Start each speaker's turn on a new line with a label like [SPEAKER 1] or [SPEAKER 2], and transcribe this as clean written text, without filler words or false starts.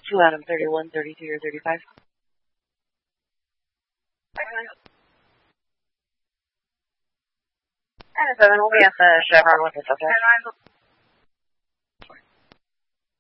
[SPEAKER 1] 2 Adam 31, 32, or 35.
[SPEAKER 2] And 7, we'll be at the Chevron with the subject.